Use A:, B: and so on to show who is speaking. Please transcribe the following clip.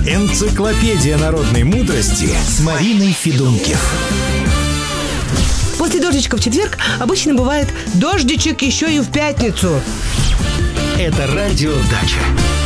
A: Энциклопедия народной мудрости с Мариной Федункив.
B: После дождичка в четверг обычно бывает дождичек еще и в пятницу.
A: Это радио «Дача».